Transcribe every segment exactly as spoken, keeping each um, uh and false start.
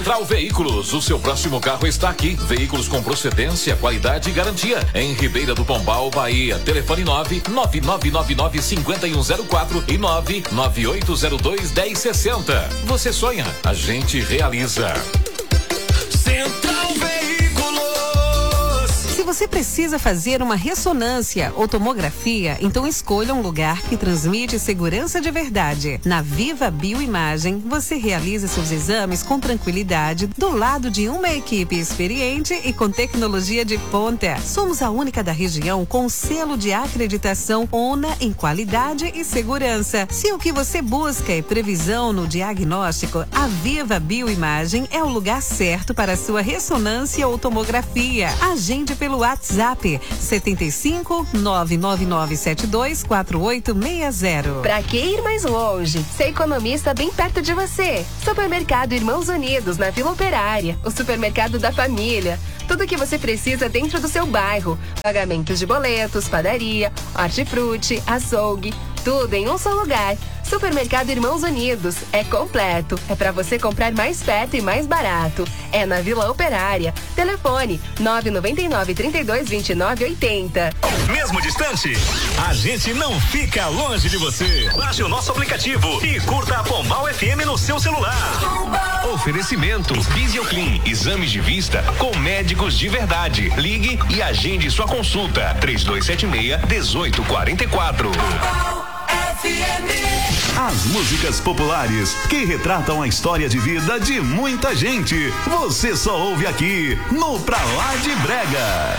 Central Veículos, o seu próximo carro está aqui. Veículos com procedência, qualidade e garantia. Em Ribeira do Pombal, Bahia. Telefone nove nove nove nove nove cinco um zero quatro e nove nove oito zero dois um zero seis zero. Você sonha, a gente realiza. Central Veículos. Se você precisa fazer uma ressonância ou tomografia, então escolha um lugar que transmite segurança de verdade. Na Viva Bioimagem, você realiza seus exames com tranquilidade, do lado de uma equipe experiente e com tecnologia de ponta. Somos a única da região com selo de acreditação ONA em qualidade e segurança. Se o que você busca é previsão no diagnóstico, a Viva Bioimagem é o lugar certo para a sua ressonância ou tomografia. Agende pelo WhatsApp setenta e cinco, nove nove nove sete dois quatro oito seis zero. Pra que ir mais longe? Ser economista bem perto de você. Supermercado Irmãos Unidos, na Vila Operária. O supermercado da família. Tudo o que você precisa dentro do seu bairro. Pagamentos de boletos, padaria, hortifruti, açougue. Tudo em um só lugar. Supermercado Irmãos Unidos. É completo. É pra você comprar mais perto e mais barato. É na Vila Operária. Telefone nove nove nove, trinta e dois, vinte e nove, oitenta. Mesmo distante, a gente não fica longe de você. Baixe o nosso aplicativo e curta a Pombal F M no seu celular. Pombal. Oferecimento Visioclean, exames de vista com médicos de verdade. Ligue e agende sua consulta. três dois sete seis, um oito quatro quatro. As músicas populares que retratam a história de vida de muita gente. Você só ouve aqui no Pra Lá de Brega.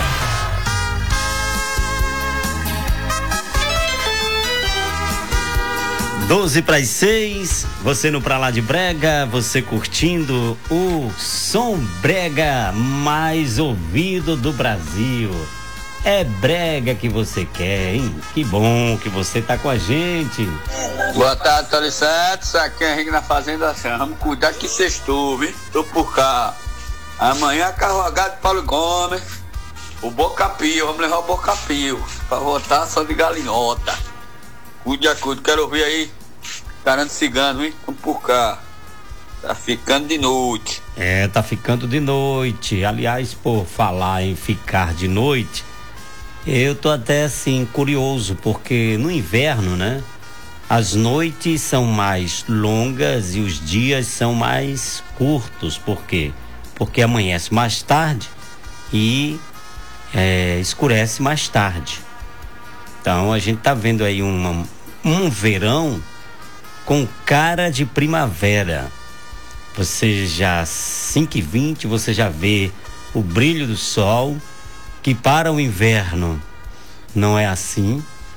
doze para as seis, você no Pra Lá de Brega, você curtindo o som brega mais ouvido do Brasil. É brega que você quer, hein? Que bom que você tá com a gente. Boa tarde, Tony Santos. Aqui é Henrique na Fazenda Chama. Cuidado que sextou, viu? Tô por cá. Amanhã, carrogado de Paulo Gomes. O Bocapio, vamos levar o Bocapio pra votar só de galinhota. Cuide a cuide, quero ouvir aí. Carando cigano, hein? Tô por cá. Tá ficando de noite. É, tá ficando de noite. Aliás, por falar em ficar de noite, eu tô até assim curioso, porque no inverno, né, as noites são mais longas e os dias são mais curtos. Por quê? Porque amanhece mais tarde e é, escurece mais tarde. Então a gente tá vendo aí uma, um verão com cara de primavera. Você já cinco e vinte, você já vê o brilho do sol, que para o inverno não é assim.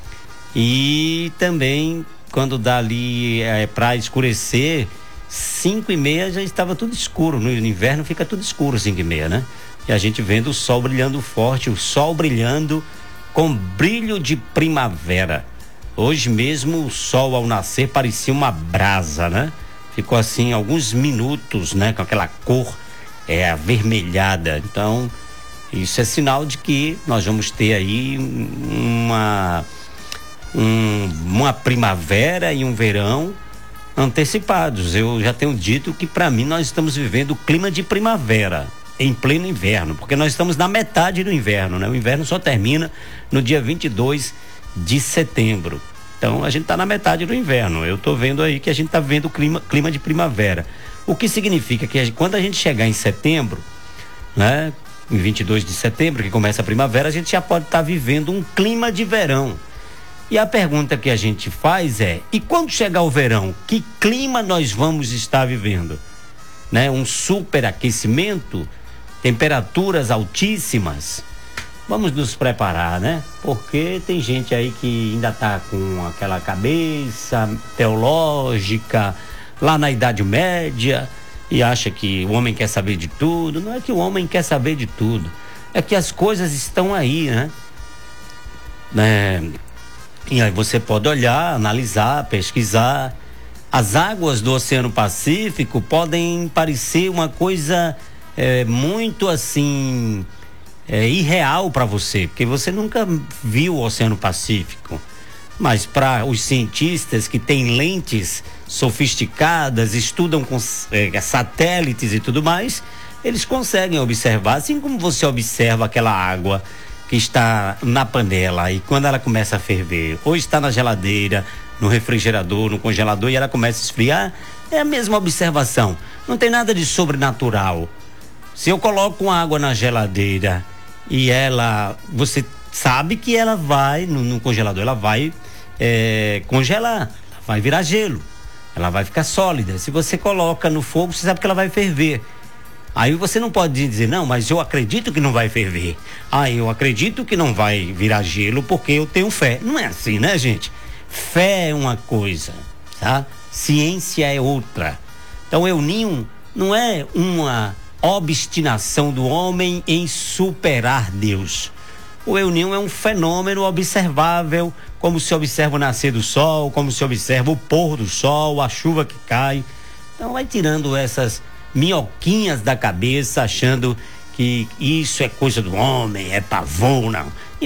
E também quando dá ali é, para escurecer, cinco e meia já estava tudo escuro. No inverno fica tudo escuro, cinco e meia, né? E a gente vendo o sol brilhando forte, o sol brilhando com brilho de primavera. Hoje mesmo o sol ao nascer parecia uma brasa, né? Ficou assim alguns minutos, né? Com aquela cor é, avermelhada. Então isso é sinal de que nós vamos ter aí uma, um, uma primavera e um verão antecipados. Eu já tenho dito que para mim nós estamos vivendo o clima de primavera em pleno inverno, porque nós estamos na metade do inverno, né? O inverno só termina no dia vinte e dois de setembro. Então a gente está na metade do inverno. Eu estou vendo aí que a gente está vendo o clima, clima de primavera. O que significa que a gente, quando a gente chegar em setembro, né? Em vinte e dois de setembro, que começa a primavera, a gente já pode estar tá vivendo um clima de verão. E a pergunta que a gente faz é: e quando chegar o verão, que clima nós vamos estar vivendo? Né? Um superaquecimento? Temperaturas altíssimas? Vamos nos preparar, né? Porque tem gente aí que ainda tá com aquela cabeça teológica lá na Idade Média e acha que o homem quer saber de tudo. Não é que o homem quer saber de tudo, é que as coisas estão aí, né? né? E aí você pode olhar, analisar, pesquisar. As águas do Oceano Pacífico podem parecer uma coisa é, muito assim é, irreal para você, porque você nunca viu o Oceano Pacífico, Mas para os cientistas que têm lentes sofisticadas, estudam com é, satélites e tudo mais, eles conseguem observar, assim como você observa aquela água que está na panela e quando ela começa a ferver, ou está na geladeira, no refrigerador, no congelador e ela começa a esfriar, é a mesma observação. Não tem nada de sobrenatural. Se eu coloco água na geladeira e ela, você sabe que ela vai, no, no congelador, ela vai é, congelar, vai virar gelo, ela vai ficar sólida. Se você coloca no fogo, você sabe que ela vai ferver. Aí você não pode dizer, não, mas eu acredito que não vai ferver. Ah, eu acredito que não vai virar gelo porque eu tenho fé. Não é assim, né, gente? Fé é uma coisa, tá? Ciência é outra. Então, Euninho não é uma obstinação do homem em superar Deus. O Euninho é um fenômeno observável, como se observa o nascer do sol, como se observa o pôr do sol, a chuva que cai. Então, vai tirando essas minhoquinhas da cabeça, achando que isso é coisa do homem, é pavor, não.